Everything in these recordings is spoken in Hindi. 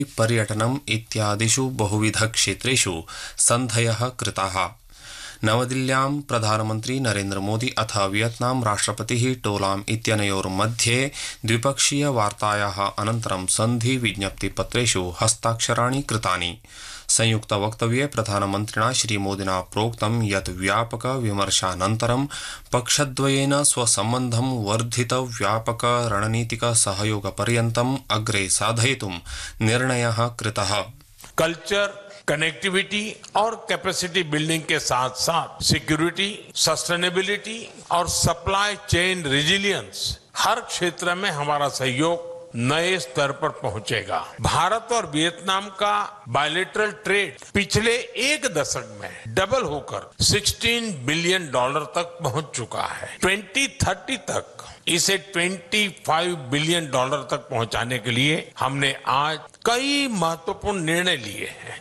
पर्यटनम् इत्यादिषु बहुविधक्षेत्रेषु सन्धयः कृताः। नवदिल्ल्यां प्रधानमन्त्री नरेन्द्र मोदी अथ वियतनाम राष्ट्रपतिः टोलाम इत्यनयोर्मध्ये द्विपक्षीयवार्तायाः अनन्तरं सन्धि विज्ञप्तिपत्रेषु हस्ताक्षराणि कृतानि। संयुक्तवक्तव्ये प्रधानमन्त्रिणा श्रीमोदिना प्रोक्तं यत् व्यापक विमर्शानन्तरं पक्षद्वयेन स्वसम्बन्धं वर्धित व्यापक रणनीतिक सहयोगपर्यन्तम् अग्रे साधयितुं निर्णयः कृतः। कल्चर, कनेक्टिविटी और कैपेसिटी बिल्डिंग के साथ साथ सिक्योरिटी, सस्टेनेबिलिटी और सप्लाई चेन रेजिलियंस हर क्षेत्र में हमारा सहयोग नए स्तर पर पहुंचेगा। भारत और वियतनाम का बायलैटरल ट्रेड पिछले एक दशक में डबल होकर $16 बिलियन तक पहुंच चुका है। 2030 तक इसे $25 बिलियन तक पहुंचाने के लिए हमने आज कई महत्वपूर्ण निर्णय लिए हैं।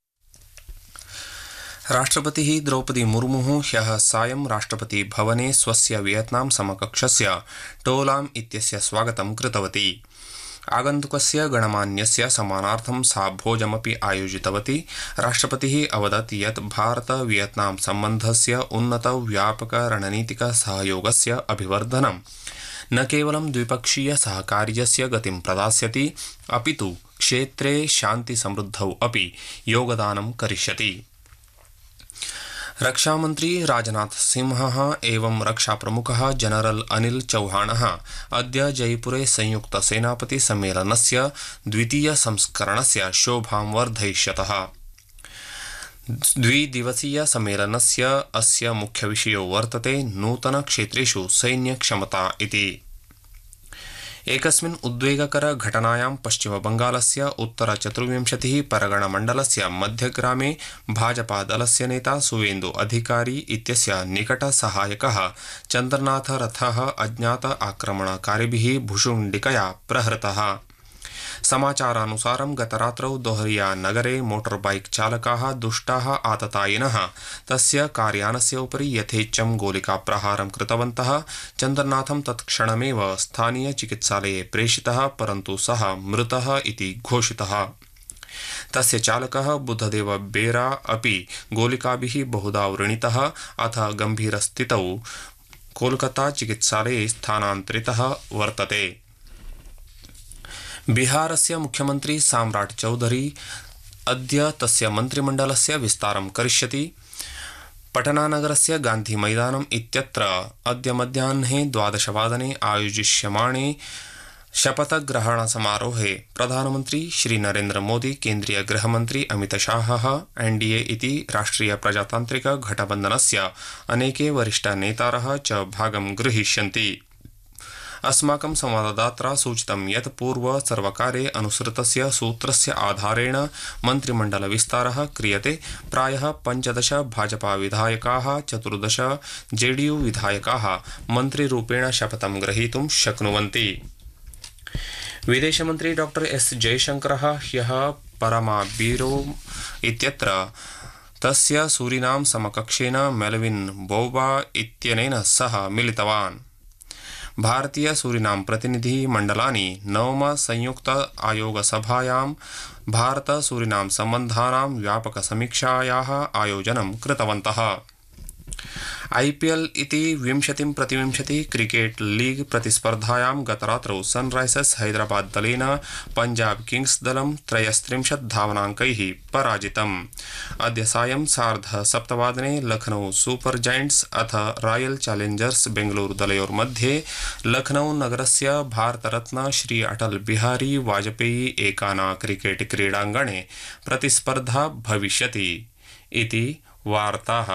राष्ट्रपतिः द्रौपदी मुर्मुः ह्यः सायं राष्ट्रपति भवने स्वस्य वियतनाम समकक्षस्य टोलाम इत्यस्य स्वागतं कृतवती। आगन्तुकस्य गणमान्यस्य सम्मानार्थं सा भोजमपि आयोजितवती। राष्ट्रपतिः अवदत् यत् भारत वियतनाम सम्बन्धस्य उन्नत व्यापक रणनीतिक सहयोगस्य अभिवर्धनं न केवलं द्विपक्षीय सहकार्यस्य गतिं प्रदास्यति अपितु क्षेत्रे शान्ति समृद्धौ अपि योगदानं करिष्यति। रक्षामन्त्री राजनाथ सिंहः एवं रक्षाप्रमुखः जनरल अनिल चौहानः अद्य जयपुरे संयुक्त सेनापति सम्मेलनस्य द्वितीय संस्करणस्य शोभां वर्धयिष्यतः। द्विदिवसीय सम्मेलनस्य अस्य मुख्यविषयो वर्तते नूतन क्षेत्रेषु सैन्यक्षमता इति। एकस्मिन् उद्वेगकर घटनायां पश्चिमबंगालस्य उत्तर-24 परगणमण्डलस्य मध्यग्रामे भाजपादलस्य नेता सुवेन्दु अधिकारी इत्यस्य निकटसहायकः चन्द्रनाथ रथः अज्ञात आक्रमणकारिभिः भुशुण्डिकया प्रहृतः। समाचारानुसारं गतरात्रौ दोहरिया नगरे मोटरबाइक चालकाः दुष्टाः आततायिनः तस्य कार्यानस्य उपरि यथेच्छं गोलिकाप्रहारं कृतवन्तः। चन्द्रनाथं तत्क्षणमेव स्थानीयचिकित्सालये प्रेषितः, परन्तु सः मृतः इति घोषितः। तस्य चालकः बुद्धदेव बेरा अपि गोलिकाभिः बहुधा व्रणितः अथ गम्भीरस्थितौ कोलकाता चिकित्सालये स्थानान्तरितः वर्तते। बिहारस्य मुख्यमन्त्री साम्राट चौधरी अद्य तस्य मन्त्रिमण्डलस्य विस्तारं करिष्यति। पटनानगरस्य गान्धी मैदानम् इत्यत्र अद्य मध्याह्ने 12 आयोजिष्यमाणे शपथग्रहणसमारोहे प्रधानमन्त्री श्री नरेन्द्र मोदी, केन्द्रीय गृहमन्त्री अमित शाहः, एनडीए इति राष्ट्रिय प्रजातान्त्रिक गठबन्धनस्य अनेके वरिष्ठनेतारः च भागं गृहीष्यन्ति। अस्माकं संवाददात्रा सूचितं यत् पूर्व सर्वकारे अनुसृतस्य सूत्रस्य आधारेण मन्त्रिमण्डल विस्तारः क्रियते। प्रायः 15 भाजपा विधायकाः, 14 जेडीयू विधायकाः मन्त्रिरूपेण शपथं ग्रहीतुं शक्नुवन्ति। विदेशमन्त्री डॉ एस जयशंकरः ह्यः परमाबीरो इत्यत्र तस्य सूरिनाम समकक्षेन मेलविन बोबा इत्यनेन सह मिलितवान्। भारतीय सूरिनाम प्रतिनिधि मण्डलानि नवम संयुक्त आयोग सभायां भारत सूरिनाम सम्बन्धानां व्यापक समीक्षायाः आयोजनं कृतवन्तः। आईपीएल इति 20-20 क्रिकेट लीग प्रतिस्पर्धायां गतरात्रौ सनराइजर्स हैदराबाद दलेन पंजाब किंग्स दलं 33 धावनाङ्कैः पराजितम्। अद्य सायं 7:30 लखनऊ सुपर जायंट्स अथ रॉयल चैलेंजर्स बेंगलुरु दलयोर्मध्ये लखनऊ नगरस्य भारतरत्न श्री अटल बिहारी वाजपेयी एकाना क्रिकेट क्रीडाङ्गणे प्रतिस्पर्धा भविष्यति इति वार्ताः।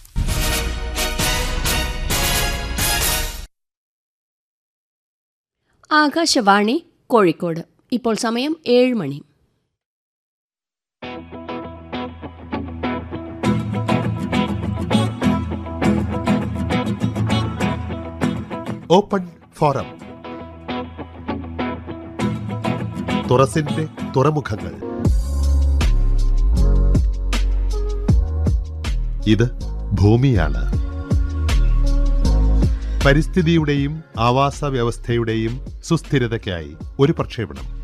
ആകാശവാണി കോഴിക്കോട്. ഇപ്പോൾ സമയം 7 മണി. Open forum. തുറസിന്റെ തുറമുഖങ്ങൾ. ഇത് ഭൂമിയാണ്. പരിസ്ഥിതിയുടെയും ആവാസ വ്യവസ്ഥയുടെയും സുസ്ഥിരതയ്ക്കായി ഒരു പ്രക്ഷേപണം.